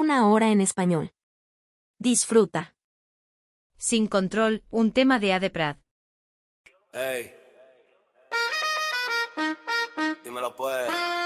una hora en español. Disfruta. Sin control, un tema de Ade Prat. Ey, dímelo pues.